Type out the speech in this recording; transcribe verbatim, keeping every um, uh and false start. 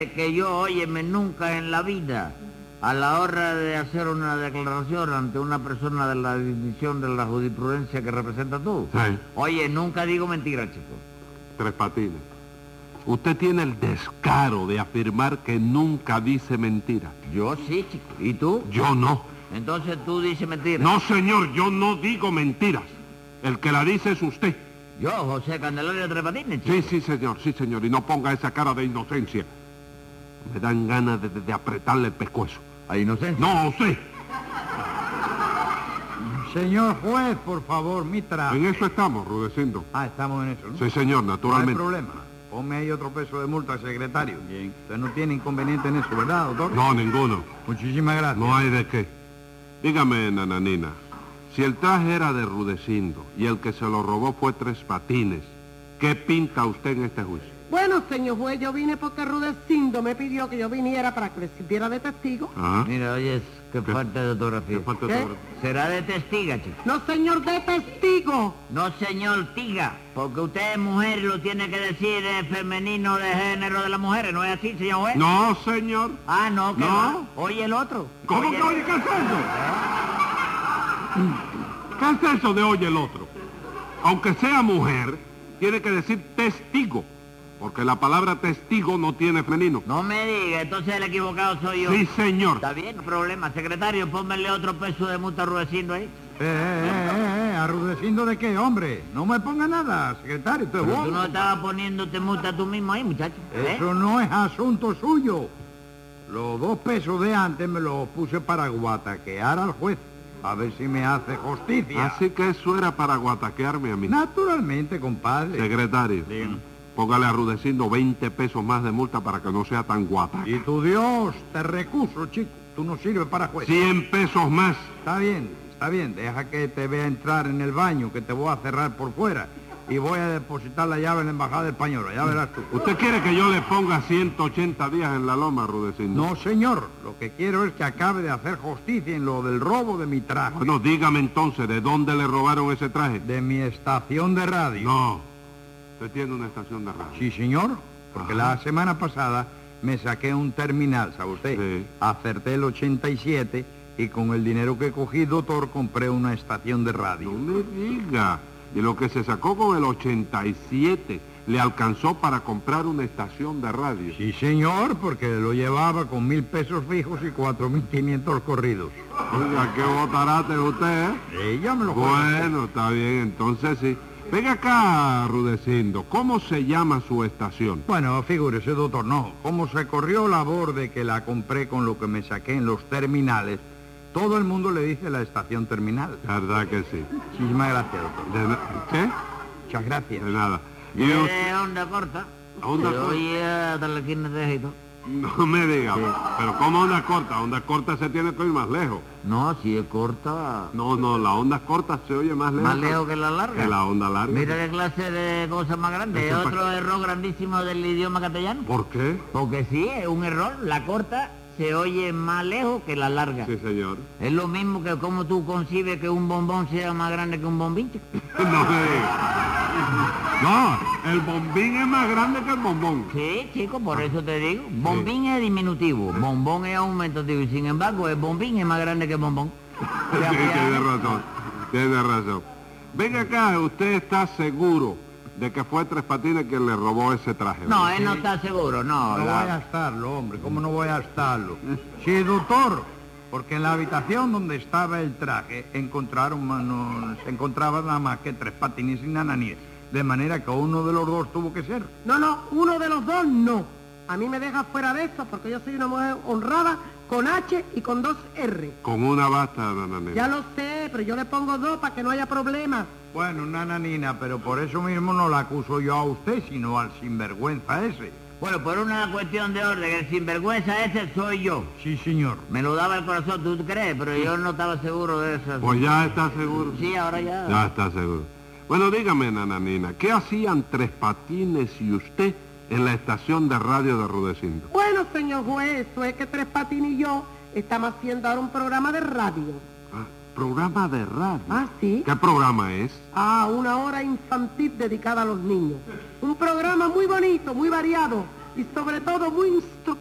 Que yo, óyeme, nunca en la vida, a la hora de hacer una declaración ante una persona de la división de la jurisprudencia que representa tú, Sí. oye, nunca digo mentira, chico. Tres Patines, usted tiene el descaro de afirmar que nunca dice mentira. Yo sí, chico. ¿Y tú? Yo no. Entonces tú dices mentira. No, señor, yo no digo mentiras. El que la dice es usted. Yo, José Candelario Tres Patines, chico. Sí, sí, señor, sí, señor. Y no ponga esa cara de inocencia. Me dan ganas de, de- de apretarle el pescuezo. ¿A inocencia? No, a usted. Señor juez, por favor, mi traje. En eso estamos, Rudecindo. Ah, estamos en eso, ¿no? Sí, señor, No hay naturalmente. problema. Ponme ahí otro peso de multa, secretario. Bien. Usted no tiene inconveniente en eso, ¿verdad, doctor? No, ninguno. Muchísimas gracias. No hay de qué. Dígame, nananina, si el traje era de Rudecindo y el que se lo robó fue Tres Patines, ¿qué pinta usted en este juicio? Bueno, señor juez, yo vine porque Rudecindo me pidió que yo viniera para que le sirviera de testigo. ¿Ah? Mira, oye, qué ¿Qué? falta de ortografía. ¿Qué falta de ¿Qué? ortografía? Será de testiga, chico. No, señor, de testigo. No, señor Tiga, porque usted es mujer y lo tiene que decir en femenino de género de las mujeres, ¿no es así, señor juez? No, señor. Ah, no, que No. no. Oye el otro. ¿Cómo Oye, que oye qué es eso? ¿Qué es eso de oye el otro? Aunque sea mujer, tiene que decir testigo, porque la palabra testigo no tiene femenino. No me diga, entonces el equivocado soy yo. Sí, señor. Está bien, no hay problema. Secretario, pónmele otro peso de multa a Rudecindo ahí. Eh, eh, eh, eh, ¿arrudeciendo de qué, hombre? No me ponga nada, secretario. Usted es Pero bobo, tú no compadre. estabas poniéndote multa tú mismo ahí, muchacho. ¿eh? Eso no es asunto suyo. Los dos pesos de antes me los puse para guataquear al juez, a ver si me hace justicia. Así que eso era para guataquearme a mí. Naturalmente, compadre. Secretario, Dígame. póngale a Rudecindo veinte pesos más de multa para que no sea tan guataca. Y tu Dios, te recuso, chico. Tú no sirves para juez. cien pesos más. Está bien, está bien. Deja que te vea entrar en el baño, que te voy a cerrar por fuera. Y voy a depositar la llave en la embajada española. Ya verás tú. ¿Usted quiere que yo le ponga ciento ochenta días en la loma, Rudecindo? No, señor. Lo que quiero es que acabe de hacer justicia en lo del robo de mi traje. Bueno, dígame entonces, ¿de dónde le robaron ese traje? De mi estación de radio. No, usted tiene una estación de radio. Sí, señor. Porque Ajá. la semana pasada me saqué un terminal, ¿sabe usted? Sí. Acerté el ochenta y siete y con el dinero que cogí, doctor, compré una estación de radio. No me diga. Y lo que se sacó con el ochenta y siete le alcanzó para comprar una estación de radio. Sí, señor, porque lo llevaba con mil pesos fijos y cuatro mil quinientos corridos. Oiga, qué botarate usted, ¿eh? Ella me lo juega. Bueno, está bien, entonces sí. Venga acá, Rudecindo, ¿cómo se llama su estación? Bueno, figúrese, doctor, no. Como se corrió la voz de que la compré con lo que me saqué en los terminales, todo el mundo le dice la estación terminal. ¿Verdad que sí? Muchísimas gracias, doctor. De na- ¿Qué? Muchas gracias. De nada. Y ¿Y usted- onda corta? Onda Se corta. oye hasta la esquina de Egipto. No me diga, pero ¿cómo onda corta? Onda corta se tiene que ir más lejos. No, si es corta, No, no, la onda corta se oye más lejos. más lejos que la larga. que la onda larga. Mira qué clase de cosa más grande. Es Eso otro error grandísimo del idioma castellano. ¿Por qué? Porque sí, es un error. La corta se oye más lejos que la larga. Sí, señor. Es lo mismo que como tú concibes que un bombón sea más grande que un bombín, chico. No me diga. No, el bombín es más grande que el bombón. Sí, chico, por eso te digo. Bombín es diminutivo, bombón es aumentativo. Y sin embargo, el bombín es más grande que el bombón. Sí, tiene razón, tiene razón. Venga acá, ¿usted está seguro de que fue Tres Patines quien le robó ese traje? No, ¿verdad? él no está seguro, no. No la- voy a estarlo, hombre. ¿Cómo no voy a estarlo? Sí, doctor. Porque en la habitación donde estaba el traje encontraron, no, se encontraba nada más que Tres Patines y Nananía. De manera que uno de los dos tuvo que ser. No, no, uno de los dos no. A mí me deja fuera de eso porque yo soy una mujer honrada con H y con dos R. Con una basta, nananina. Ya lo sé, pero yo le pongo dos para que no haya problemas. Bueno, Nananina, pero por eso mismo no la acuso yo a usted, sino al sinvergüenza ese. Bueno, por una cuestión de orden, el sinvergüenza ese soy yo. Sí, señor. Me lo daba el corazón, ¿tú crees? Pero yo no estaba seguro de eso. Pues ya está seguro. Sí, ahora ya. Ya está seguro. Bueno, dígame, nananina, ¿qué hacían Tres Patines y usted en la estación de radio de Rudecindo? Bueno, señor juez, eso es que Tres Patines y yo estamos haciendo ahora un programa de radio. Ah, programa de radio. Ah, ¿sí? ¿Qué programa es? Ah, una hora infantil dedicada a los niños. Un programa muy bonito, muy variado, y sobre todo muy